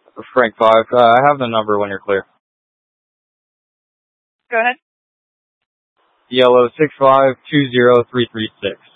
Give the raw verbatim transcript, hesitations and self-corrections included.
Frank five. Uh, I have the number when you're clear. Go ahead. Yellow six five two zero three three six.